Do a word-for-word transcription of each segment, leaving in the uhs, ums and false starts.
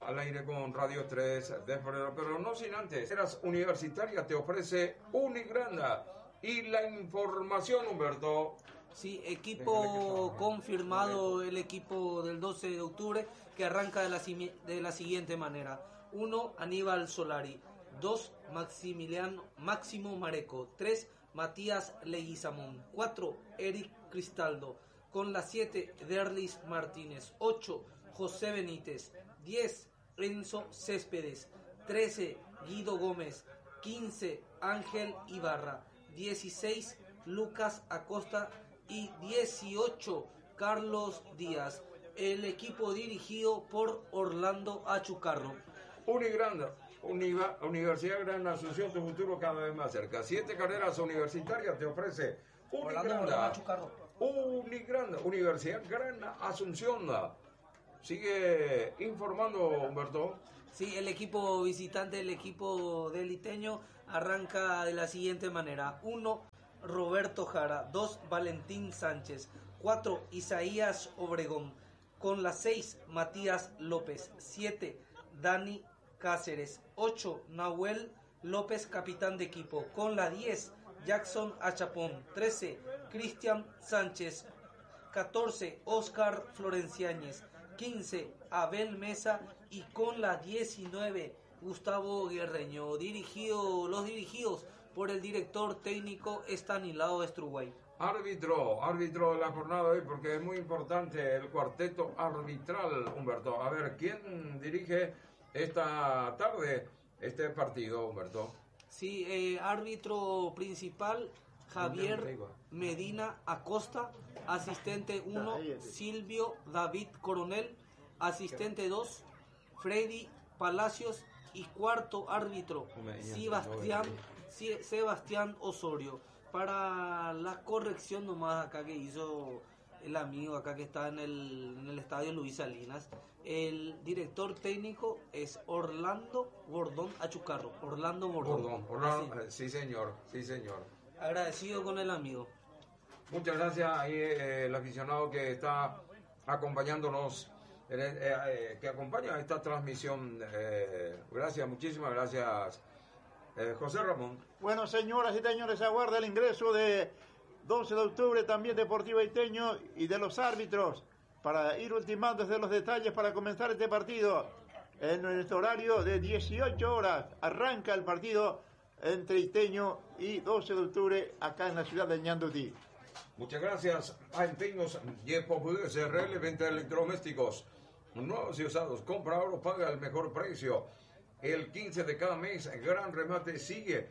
Al aire con Radio tres de febrero, pero no sin antes. Eras Universitaria te ofrece Unigranda y la información, Humberto. Sí, equipo confirmado, el equipo del doce de octubre, que arranca de la, de la siguiente manera. uno. Aníbal Solari. dos. Maximiliano Máximo Mareco. tres. Matías Leguizamón. cuatro. Eric Cristaldo. Con la siete. Derlis Martínez. ocho. José Benítez. diez. Enzo Céspedes. trece. Guido Gómez. quince. Ángel Ibarra. dieciséis. Lucas Acosta. Y dieciocho. Carlos Díaz. El equipo dirigido por Orlando Achucarro. Unigranda, Univa, Universidad Gran Asunción, tu futuro cada vez más cerca. Siete carreras universitarias te ofrece Unigranda. Unigranda, Universidad Gran Asunción. Sigue informando, Humberto. Sí, el equipo visitante, el equipo del Iteño, arranca de la siguiente manera. uno. Roberto Jara. dos. Valentín Sánchez. cuatro. Isaías Obregón. Con la seis. Matías López. siete. Dani Cáceres. ocho. Nahuel López, capitán de equipo. Con la diez. Jackson Achapón. trece. Cristian Sánchez. catorce. Oscar Florenciáñez. quince. Abel Mesa. Y con la diecinueve. Gustavo Guerreño. Dirigido, los dirigidos por el director técnico Estanislao Estruguay. Árbitro, árbitro de la jornada de hoy, porque es muy importante el cuarteto arbitral, Humberto. A ver, ¿quién dirige esta tarde este partido, Humberto? Sí, eh, árbitro principal, Javier Medina Acosta. Asistente uno, Silvio David Coronel. Asistente dos, Freddy Palacios. Y cuarto árbitro, Sebastián, Sebastián Osorio. Para la corrección nomás acá que hizo el amigo acá que está en el, en el estadio Luis Salinas, el director técnico es Orlando Gordón Achucarro. Orlando Gordón. Gordón, Orlando, sí señor, sí señor. Agradecido con el amigo. Muchas gracias ahí eh, el aficionado que está acompañándonos. Eh, eh, que acompaña esta transmisión. Eh, gracias, muchísimas gracias, eh, José Ramón. Bueno, señoras y señores, aguarda el ingreso de doce de octubre, también Deportivo Iteño, y de los árbitros, para ir ultimando desde los detalles para comenzar este partido. En nuestro horario de dieciocho horas arranca el partido entre Iteño y doce de octubre acá en la ciudad de Ñandutí. Muchas gracias a Empeños Yepop S R L, venta de electrodomésticos nuevos y usados. Compra oro, paga el mejor precio. El quince de cada mes, gran remate sigue.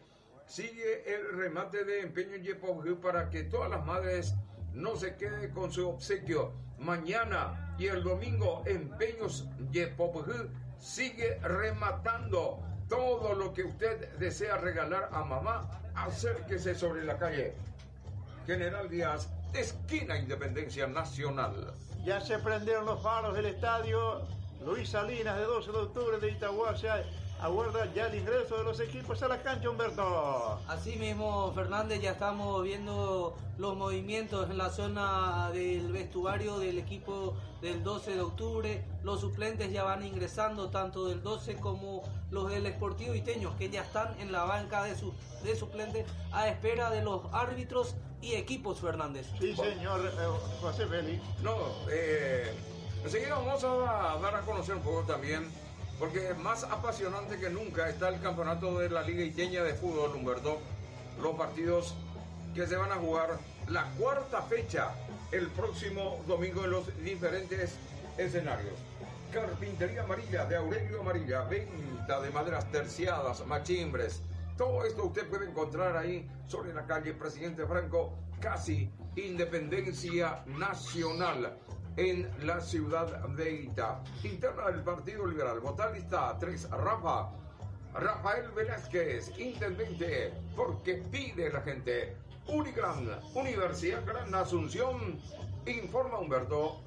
Sigue el remate de Empeños Yepop para que todas las madres no se queden con su obsequio. Mañana y el domingo, Empeños Yepop sigue rematando. Todo lo que usted desea regalar a mamá, acérquese sobre la calle General Díaz, esquina Independencia Nacional. Ya se prendieron los faros del estadio Luis Salinas de doce de octubre de Itahuacha. Aguarda ya el ingreso de los equipos a la cancha, Humberto. Así mismo, Fernández, ya estamos viendo los movimientos en la zona del vestuario del equipo del doce de octubre. Los suplentes ya van ingresando, tanto del doce como los del Sportivo Iteño, que ya están en la banca de, su, de suplentes a espera de los árbitros y equipos, Fernández. Sí, señor eh, José Félix. No, eh, enseguida vamos a dar a conocer un poco también, porque más apasionante que nunca está el campeonato de la Liga Iteña de Fútbol, Humberto. Los partidos que se van a jugar la cuarta fecha el próximo domingo en los diferentes escenarios. Carpintería Amarilla de Aurelio Amarilla, venta de maderas terciadas, machimbres. Todo esto usted puede encontrar ahí sobre la calle Presidente Franco, casi Independencia Nacional, en la ciudad de Ita. Interna del Partido Liberal, votar lista tres, Rafa, Rafael Velázquez, intendente, porque pide la gente. Unigran, Universidad Gran Asunción, informa Humberto.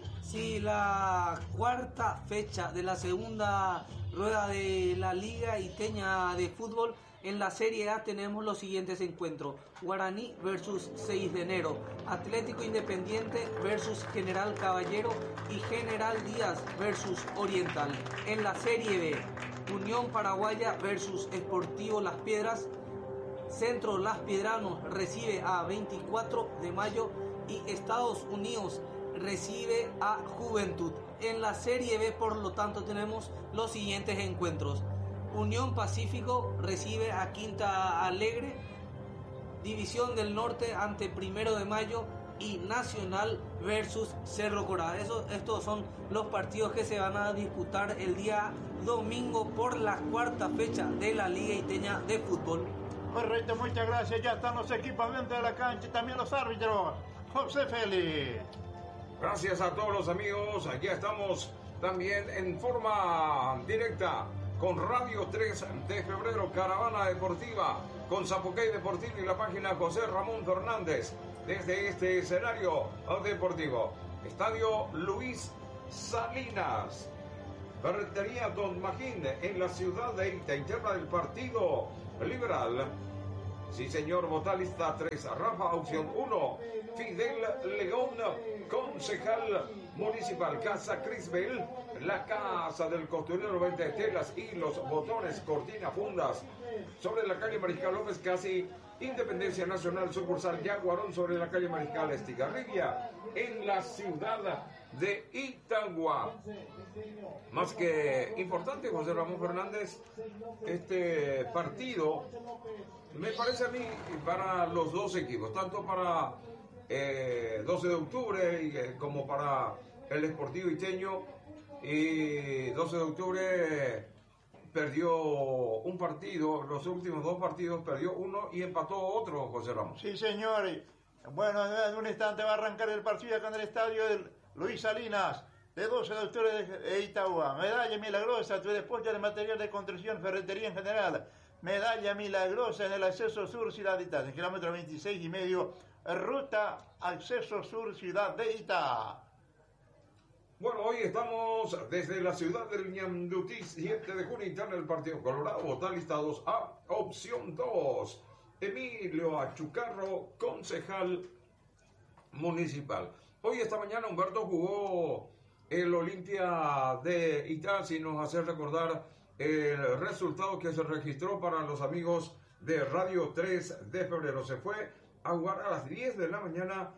Sí, la cuarta fecha de la segunda rueda de la Liga Iteña de Fútbol En la Serie A tenemos los siguientes encuentros: Guaraní versus seis de enero, Atlético Independiente versus General Caballero y General Díaz versus Oriental. En la Serie B, Unión Paraguaya versus Sportivo Las Piedras, Centro Las Piedranos recibe a veinticuatro de mayo y Estados Unidos recibe a Juventud. En la Serie B, por lo tanto, tenemos los siguientes encuentros: Unión Pacífico recibe a Quinta Alegre, División del Norte ante Primero de Mayo y Nacional versus Cerro Corá. Eso, estos son los partidos que se van a disputar el día domingo por la cuarta fecha de la Liga Iteña de Fútbol. Correcto, muchas gracias. Ya están los equipos dentro de la cancha y también los árbitros. José Félix. Gracias a todos los amigos. Aquí estamos también en forma directa con Radio tres de Febrero, Caravana Deportiva, con Zapucay Deportivo y la página José Ramón Fernández, desde este escenario deportivo. Estadio Luis Salinas, Ferretería Don Magín, en la ciudad de Ita, interna del Partido Liberal. Sí, señor, Botalista tres, Rafa, opción uno, Fidel León, concejal municipal. Casa Crisbel, la casa del costurero, venta de telas, hilos, botones, cortina, fundas, sobre la calle Mariscal López, casi Independencia Nacional, sucursal Yaguarón, sobre la calle Mariscal Estigarribia, en la ciudad de Itagua. Más que importante, José Ramón Fernández, este partido me parece a mí para los dos equipos, tanto para eh, doce de octubre y, eh, como para el Sportivo Iteño. Y doce de octubre perdió un partido, los últimos dos partidos perdió uno y empató otro, José Ramos. Sí, señor. Bueno, en un instante va a arrancar el partido acá en el estadio del Luis Salinas, de doce de octubre de Itagua. Medalla milagrosa, después de material de construcción, ferretería en general. Medalla milagrosa en el acceso sur Ciudad de Itá, en kilómetro veintiséis y medio, ruta acceso sur Ciudad de Itá. Bueno, hoy estamos desde la ciudad del Ñandutí, siete de junio, interno del Partido Colorado. Votar listados a opción dos. Emilio Achucarro, concejal municipal. Hoy, esta mañana, Humberto jugó el Olimpia de Itá, si nos hace recordar el resultado que se registró para los amigos de Radio tres de Febrero. Se fue a jugar a las diez de la mañana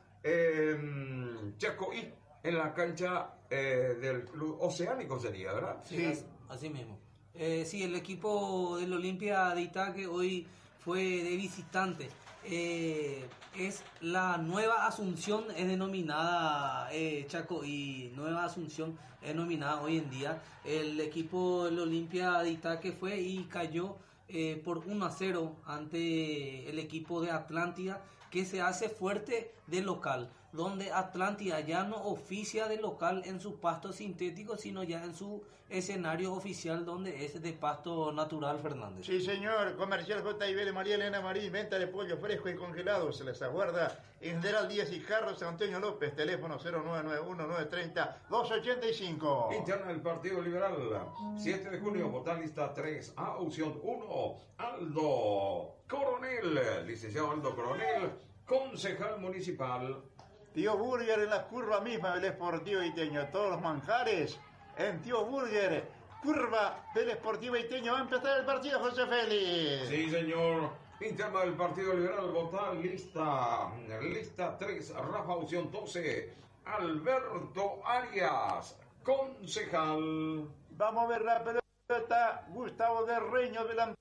en Chacoí, en la cancha eh, del Club Oceánico, sería, ¿verdad? Sí, así, así mismo. Eh, sí, el equipo del Olimpia de Itá, que hoy fue de visitante, eh, es la Nueva Asunción, es denominada eh, Chaco, y Nueva Asunción es denominada hoy en día. El equipo del Olimpia de Itá que fue y cayó eh, por uno a cero ante el equipo de Atlántida, que se hace fuerte de local, donde Atlántida ya no oficia de local en su pasto sintético, sino ya en su escenario oficial, donde es de pasto natural, Fernández. Sí, señor. Comercial J I B de María Elena Marín, venta de pollo fresco y congelado, se les aguarda en General Díaz y Carlos Antonio López, teléfono cero nueve nueve uno, nueve tres cero, dos ocho cinco. Interna del Partido Liberal, siete de junio, votar lista tres, a opción uno, Aldo Coronel, licenciado Aldo Coronel, concejal municipal. Tío Burger en la curva misma del Sportivo Iteño, todos los manjares en Tío Burger, curva del Sportivo Iteño. Va a empezar el partido, José Félix. Sí, señor. Interna del Partido Liberal, votar lista, lista tres, Rafa, opción doce, Alberto Arias, concejal. Vamos a ver la pelota, Gustavo de Reño delante.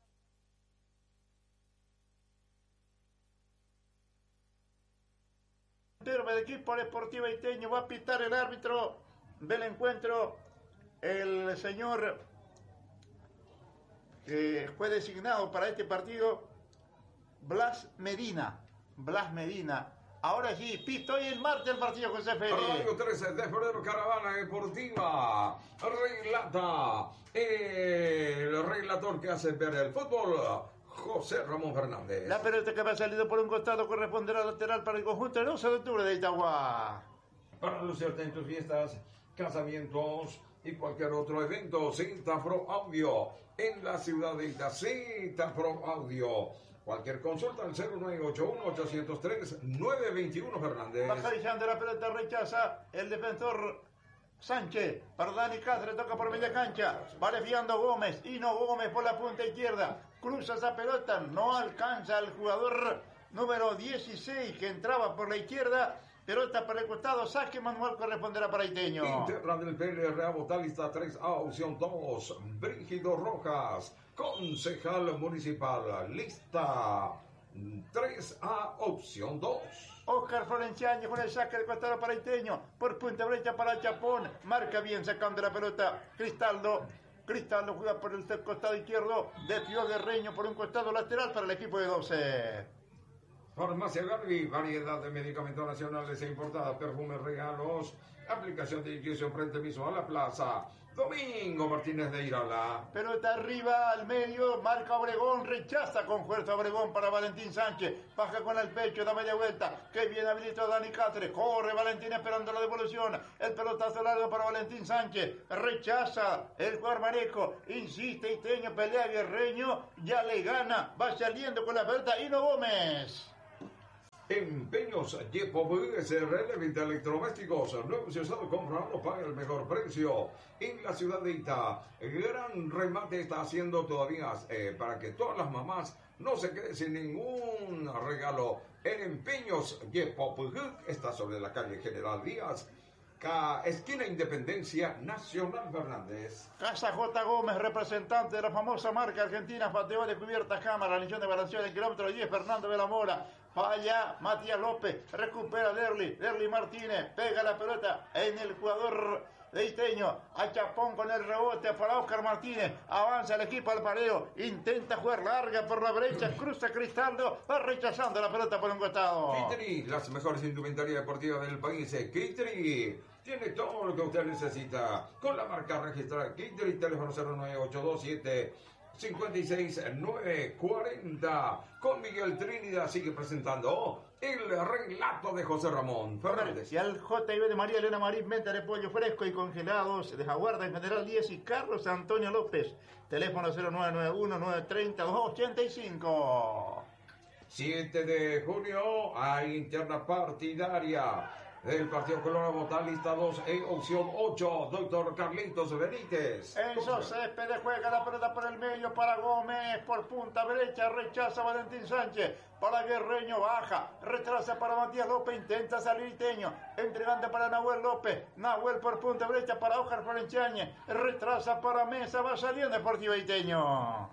Del equipo Deportivo Iteño va a pitar el árbitro del encuentro, el señor que fue designado para este partido, Blas Medina. Blas Medina. Ahora sí, pito y en marcha el partido, José Félix. Radio trece de Febrero, Caravana Deportiva. Relata el relator que hace ver el fútbol, José Ramón Fernández. La pelota que va salido por un costado corresponderá lateral para el conjunto del doce de octubre de Itagua. Para lucirte en tus fiestas, casamientos, y cualquier otro evento, Citapro Audio en la ciudad de Ita. Citapro Audio. Cualquier consulta al cero nueve ocho uno, ocho cero tres, nueve dos uno, Fernández. Bajarizando la pelota, rechaza el defensor Sánchez. Para Dani Cáceres, toca por media cancha. Va desviando Gómez. Hino Gómez por la punta izquierda. Cruza esa pelota. No alcanza al jugador número dieciséis que entraba por la izquierda. Pelota para el costado. Saque manual corresponderá para Iteño. Interna del P L R A, Botalista tres A, opción dos. Brígido Rojas, concejal municipal. Lista tres A, opción dos. Oscar Florenciani con el saque del costado para Iteño. Por punta derecha para Chapón. Marca bien sacando la pelota Cristaldo. Cristaldo juega por el costado izquierdo. Desvió Guerreño por un costado lateral para el equipo de doce. Farmacia Garbi, variedad de medicamentos nacionales e importadas, perfumes, regalos, aplicación de inyección frente mismo a la plaza. Domingo Martínez de Irala. Pelota arriba al medio, marca Obregón, rechaza con fuerza Obregón para Valentín Sánchez. Baja con el pecho, da media vuelta. Que bien habilitado Dani Cáceres. Corre Valentín esperando la devolución. El pelotazo largo para Valentín Sánchez. Rechaza el jugador Mareco. Insiste Iteño, pelea Guerreño. Ya le gana. Va saliendo con la pelota Hino Gómez. Empeños Yepo S R L, venta electrodomésticos, nuevos y usados, comprando, paga el mejor precio en la ciudad de Ita. Gran remate está haciendo todavía eh, para que todas las mamás no se queden sin ningún regalo. En Empeños Yepo está sobre la calle General Díaz, esquina Independencia Nacional Fernández. Casa J. Gómez, representante de la famosa marca argentina, pateo de cubierta cámara, lesión de balanceo del kilómetro diez, Fernando de la Mora. Falla Matías López, recupera Derli, Derli Martínez, pega la pelota en el jugador de Iteño, a Chapón con el rebote para Oscar Martínez, avanza el equipo al pareo, intenta jugar larga por la brecha, cruza Cristaldo, va rechazando la pelota por un costado. Kitri, las mejores indumentarias deportivas del país. Kitri tiene todo lo que usted necesita con la marca registrada Kitri, teléfono cero nueve ocho dos siete cinco seis nueve cuatro cero. Con Miguel Trinidad sigue presentando el relato de José Ramón Fernández. Y al J I B de María Elena Marín, venta de pollo fresco y congelados de Jaguarda en General diez y Carlos Antonio López. Teléfono cero nueve nueve uno, nueve tres cero, dos ocho cinco. siete de junio hay interna partidaria del Partido Colorado. Botalista dos E, opción ocho, doctor Carlitos Benítez. Enzo Céspedes juega la pelota por el medio para Gómez, por punta derecha, rechaza Valentín Sánchez, para Guerreño, baja, retrasa para Matías López, intenta salir Iteño, entregando para Nahuel López, Nahuel por punta derecha para Oscar Florenciani, retrasa para Mesa, va saliendo Deportivo Iteño.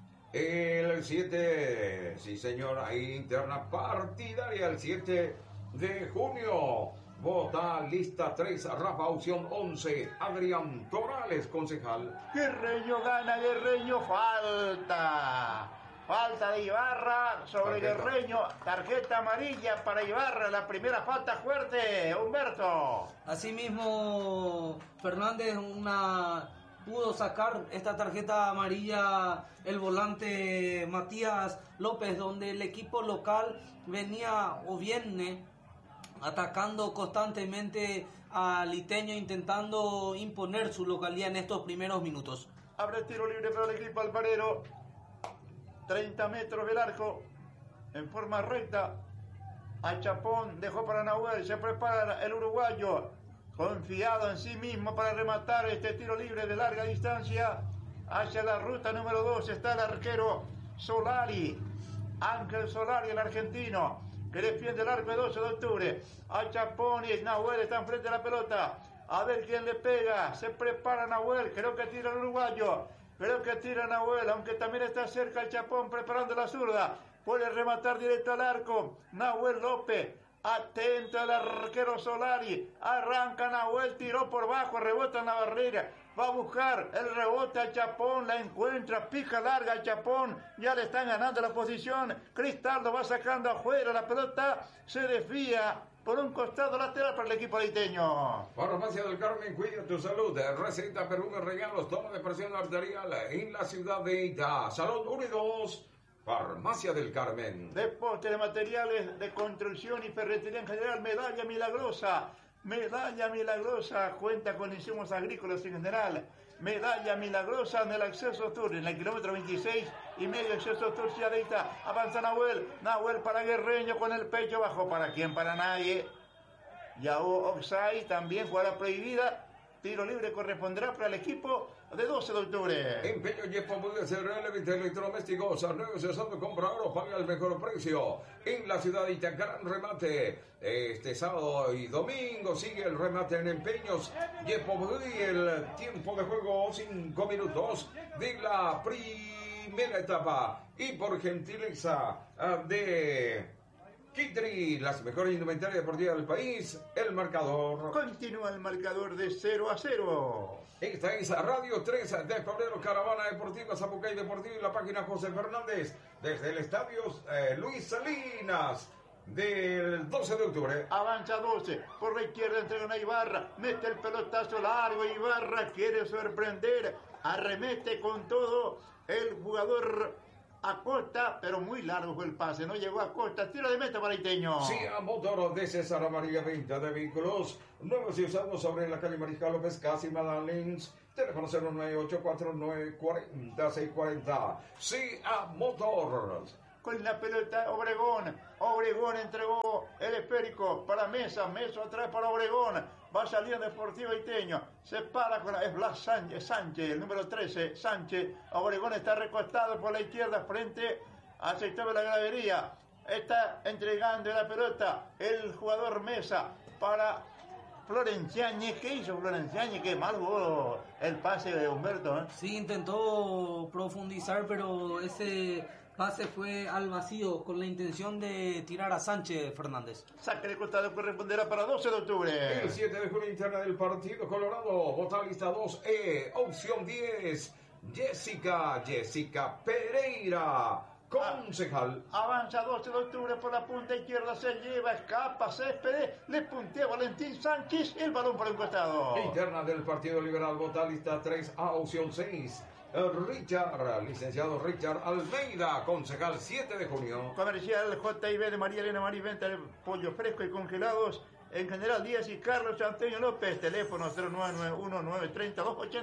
El siete, sí señor, hay interna partidaria el siete de junio. Vota lista tres, Rafa, opción once, Adrián Torales, concejal. Guerreño gana, Guerreño falta. Falta de Ibarra sobre tarjeta. Guerreño, tarjeta amarilla para Ibarra, la primera falta fuerte, Humberto. Asimismo, Fernández una pudo sacar esta tarjeta amarilla el volante Matías López, donde el equipo local venía o viene atacando constantemente al Iteño, intentando imponer su localidad en estos primeros minutos. Abre tiro libre para el equipo alfarero. treinta metros del arco, en forma recta. A Chapón dejó para Nahuel, se prepara el uruguayo, confiado en sí mismo para rematar este tiro libre de larga distancia. Hacia la ruta número dos está el arquero Solari, Ángel Solari, el argentino, que defiende el arco de doce de octubre. A Chapón y Nahuel están frente a la pelota. A ver quién le pega. Se prepara Nahuel. Creo que tira el uruguayo. Creo que tira Nahuel, aunque también está cerca el Chapón preparando la zurda. Puede rematar directo al arco. Nahuel López. Atento al arquero Solari. Arranca Nahuel, tiró por bajo, rebota en la barrera. Va a buscar el rebote al Chapón, la encuentra, pija larga al Chapón, ya le están ganando la posición. Cristaldo va sacando afuera la pelota, se desvía por un costado lateral para el equipo liteño. Farmacia del Carmen, cuida tu salud. Receta, perfumes, regalos, toma de presión arterial en la ciudad de Ita. Salud Unidos. Farmacia del Carmen. Deporte de materiales de construcción y ferretería en general, Medalla Milagrosa. Medalla milagrosa, cuenta con insumos agrícolas en general. Medalla milagrosa en el acceso sur, en el kilómetro veintiséis y medio acceso sur Ciudadita. Avanza Nahuel, Nahuel para Guerreño con el pecho bajo. ¿Para quién? Para nadie. Yao Oxai también jugará prohibida. Tiro libre corresponderá para el equipo de doce de octubre. Empeño Yepo puede ser realmente electrodomésticos. Negociación de comprador paga el mejor precio. En la ciudad de Itacán, remate. Este sábado y domingo sigue el remate en empeños. Yepo, el tiempo de juego cinco minutos de la primera etapa. Y por gentileza de Kitri, las mejores indumentarias deportivas del país, el marcador. Continúa el marcador de cero a cero. Esta es Radio tres de febrero, Caravana Deportiva, Zapucay Deportivo y la página José Fernández, desde el estadio eh, Luis Salinas, del doce de octubre. Avanza doce, por la izquierda entrega a Ibarra, mete el pelotazo largo, Ibarra quiere sorprender, arremete con todo el jugador Acosta, pero muy largo fue el pase, no llegó a Acosta, tiro de meta para Iteño. Sí, a motor de César Amarilla, venta de vehículos nuevos y usados sobre la calle Mariscal López, casi Madalens. Teléfono cero nueve ocho cuatro nueve cuatro cero seis cuatro cero. Sí, a motor. Con la pelota Obregón, Obregón entregó el esférico para Mesa, Mesa atrás para Obregón, va saliendo Deportivo Iteño, se para con la, es Blas Sánchez, Sánchez, el número trece, Sánchez, Obregón está recostado por la izquierda frente al sector de la gradería, está entregando la pelota el jugador Mesa para Florenciáñez. ¿Qué hizo Florenciáñez? Qué mal jugó el pase de Humberto, ¿eh? Sí, intentó profundizar, pero ese pase fue al vacío con la intención de tirar a Sánchez Fernández. Saque de costado corresponderá para doce de octubre. El siete de julio, interna del partido Colorado, Botalista dos E, opción diez, Jessica, Jessica Pereira, concejal. Avanza doce de octubre por la punta izquierda, se lleva, escapa Céspedes, le puntea Valentín Sánchez, el balón por el costado. Interna del Partido Liberal, Botalista tres A, opción seis, Richard, licenciado Richard Almeida, concejal siete de junio. Comercial J I B de María Elena Marí, venta de pollo fresco y congelados en General Díaz y Carlos Antonio López, teléfono cero nueve nueve uno nueve tres dos ocho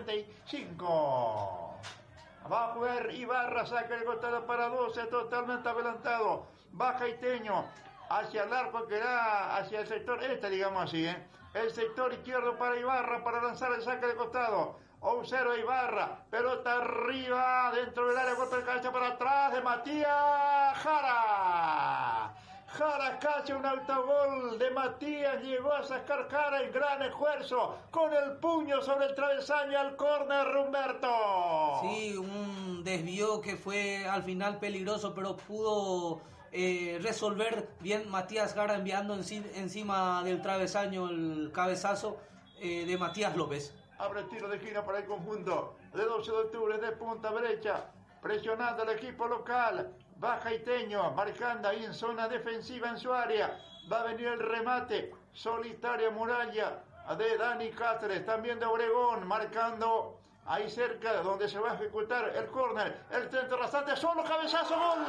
cinco. Va a jugar Ibarra, saca el costado para doce, totalmente adelantado. Baja Iteño hacia el arco que da hacia el sector este, digamos así, ¿eh? El sector izquierdo para Ibarra para lanzar el saque de costado. Observa Ibarra, pelota arriba, dentro del área, golpe de cabeza para atrás de Matías Jara. Jara cacha un autogol de Matías, llegó a sacar Jara en gran esfuerzo, con el puño sobre el travesaño al córner Humberto. Sí, un desvío que fue al final peligroso, pero pudo eh, resolver bien Matías Jara enviando enci- encima del travesaño el cabezazo eh, de Matías López. Abre tiro de esquina para el conjunto de doce de octubre de punta derecha, presionando al equipo local. Baja Iteño, marcando ahí en zona defensiva en su área. Va a venir el remate, solitaria muralla de Dani Cáceres, también de Obregón, marcando ahí cerca donde se va a ejecutar el córner. El centro rasante, solo cabezazo, gol.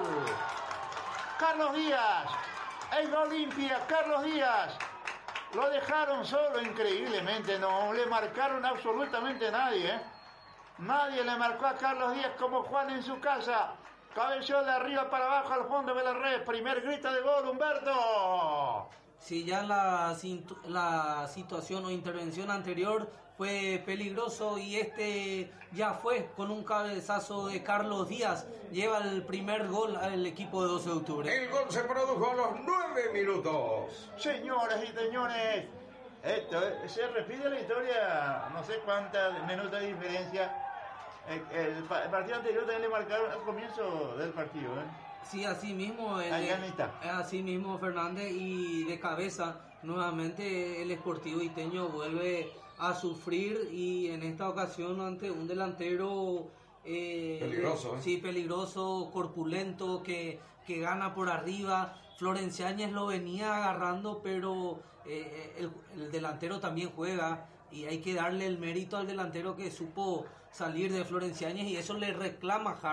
Carlos Díaz, en Olimpia, Carlos Díaz. Lo dejaron solo, increíblemente, no le marcaron absolutamente nadie, ¿eh? Nadie le marcó a Carlos Díaz como Juan en su casa. Cabeció de arriba para abajo al fondo de la red. Primer grito de gol, Humberto. Sí, ya la, la situación o intervención anterior fue peligroso y este ya fue con un cabezazo de Carlos Díaz. Lleva el primer gol al equipo de doce de octubre. El gol se produjo a los nueve minutos. Señoras y señores, esto se repite la historia, no sé cuántos minutos de diferencia. El, el, el partido anterior también le marcaron al comienzo del partido, ¿eh? Sí, así mismo, el, Ahí está. así mismo Fernández, y de cabeza nuevamente el Sportivo Iteño vuelve a sufrir, y en esta ocasión ante un delantero eh, peligroso, ¿eh? sí, peligroso, corpulento, que, que gana por arriba. Florenciáñez lo venía agarrando, pero eh, el, el delantero también juega, y hay que darle el mérito al delantero que supo salir de Florenciáñez, y eso le reclama Jara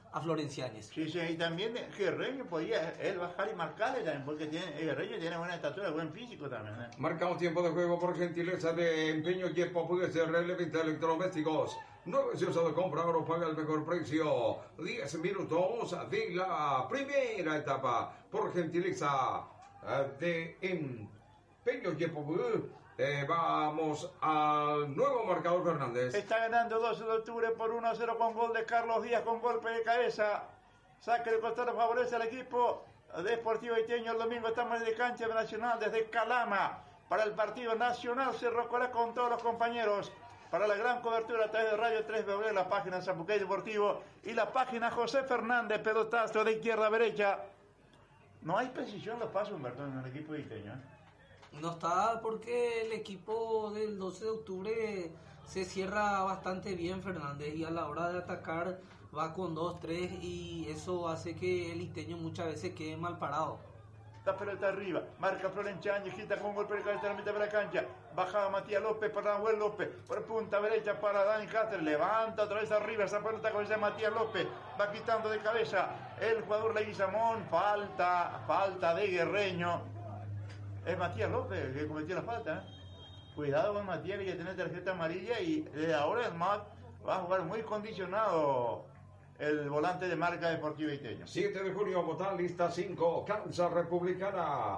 a Florencianes. Sí, sí, y también Guerreño podía él bajar y marcarle también, porque tiene, Guerreño tiene buena estatura, buen físico también. ¿eh? Marcamos tiempo de juego por gentileza de Empeño Yepo, puede ser relevante electrodomésticos. No es deseoso de comprar o paga el mejor precio. diez minutos de la primera etapa por gentileza de Empeño Yepo. Eh, vamos al nuevo marcador Fernández. Está ganando doce de octubre por uno a cero con gol de Carlos Díaz con golpe de cabeza. Saque de costado favorece al equipo de Sportivo Haiteño. El domingo estamos de cancha nacional desde Calama para el partido nacional. Cerro Corá con todos los compañeros para la gran cobertura a través de Radio tres W, la página Zapucay Deportivo y la página José Fernández, pelotazo de izquierda a derecha. No hay precisión los pasos, Humberto, en el equipo haiteño. ¿eh? No está porque el equipo del doce de octubre se cierra bastante bien, Fernández, y a la hora de atacar va con dos, tres, y eso hace que el Isteño muchas veces quede mal parado. La pelota arriba, marca Florencianes, quita con golpe de cabeza a la mitad de la cancha, bajaba Matías López para Nahuel López, por punta derecha para Dani Cáceres, levanta otra vez arriba, esa pelota con esa Matías López, va quitando de cabeza el jugador Leguizamón, falta, falta de Guerreño. Es Matías López que cometió la falta. ¿eh? Cuidado con Matías, que tiene tarjeta amarilla y de ahora el M A C va a jugar muy condicionado el volante de marca Deportivo Haiteño. siete de junio, Botán, lista cinco, Cansa Republicana.